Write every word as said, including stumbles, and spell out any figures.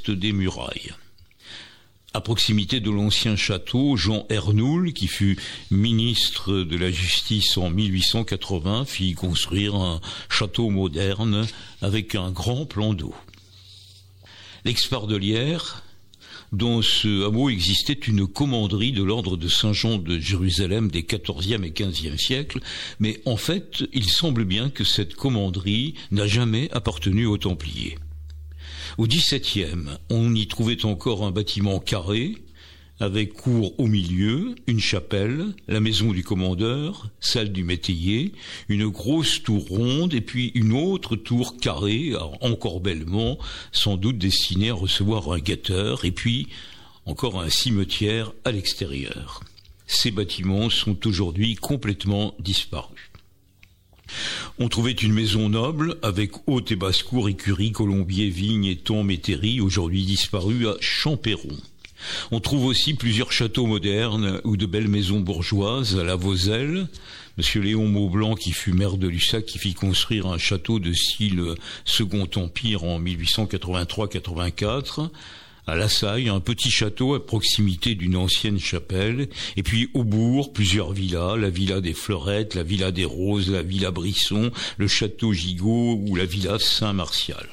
reste des murailles. À proximité de l'ancien château, Jean Ernoul, qui fut ministre de la Justice en mille huit cent quatre-vingts, fit construire un château moderne avec un grand plan d'eau. L'Expardelière, dans ce hameau existait une commanderie de l'ordre de Saint-Jean de Jérusalem des quatorzième et quinzième siècles, mais en fait, il semble bien que cette commanderie n'a jamais appartenu aux Templiers. Au dix-septième, on y trouvait encore un bâtiment carré, avec cour au milieu, une chapelle, la maison du commandeur, salle du métayer, une grosse tour ronde et puis une autre tour carrée, encorbellement, sans doute destinée à recevoir un guetteur, et puis encore un cimetière à l'extérieur. Ces bâtiments sont aujourd'hui complètement disparus. On trouvait une maison noble avec haute et basse-cour, écurie, colombier, vigne, étang, métairie, aujourd'hui disparue à Champéron. On trouve aussi plusieurs châteaux modernes ou de belles maisons bourgeoises à la Vozelle. Monsieur Léon Maublanc, qui fut maire de Lussac, qui fit construire un château de style Second Empire en mille huit cent quatre-vingt-trois quatre-vingt-quatre. À La Saille, un petit château à proximité d'une ancienne chapelle, et puis au bourg, plusieurs villas, la villa des Fleurettes, la villa des Roses, la villa Brisson, le château Gigot ou la villa Saint-Martial.